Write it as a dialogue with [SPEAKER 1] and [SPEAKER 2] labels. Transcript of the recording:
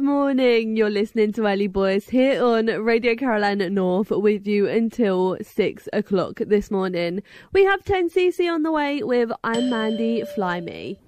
[SPEAKER 1] morning. You're listening to Early Boys here on Radio Carolina North with you until 6 o'clock this morning. We have 10cc on the way with I'm Mandy, Fly Me.